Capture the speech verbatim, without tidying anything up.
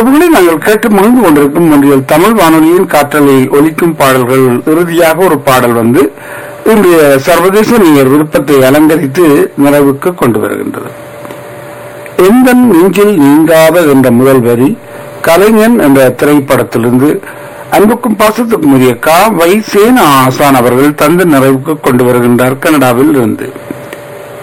உறவுகளை நாங்கள் கேட்டு மகிழ்ந்து கொண்டிருக்கும் ஒன்றியல் தமிழ் வானொலியின் காற்றலை ஒலிக்கும் பாடல்கள் இறுதியாக ஒரு பாடல் வந்து இன்றைய சர்வதேச நீர் விருப்பத்தை அலங்கரித்து நிறைவுக்கு கொண்டு வருகின்றது. எந்த நெஞ்சில் நீங்காத என்ற முதல் வரி கலைஞன் என்ற திரைப்படத்திலிருந்து அன்புக்கும் பாசத்துக்கும் உரிய கா வை சேன ஆசான் அவர்கள் தந்து நிறைவுக்கு கொண்டு வருகின்றார் கனடாவில் இருந்து.